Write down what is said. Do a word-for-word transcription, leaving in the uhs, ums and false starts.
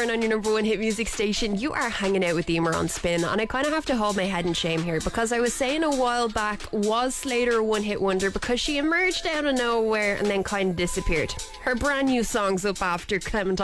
nine on your number one hit music station. You are hanging out with Emer on Spin, and I kind of have to hold my head in shame here because I was saying a while back, was Slater a one hit wonder? Because she emerged out of nowhere and then kind of disappeared. Her brand new song's up after Clementine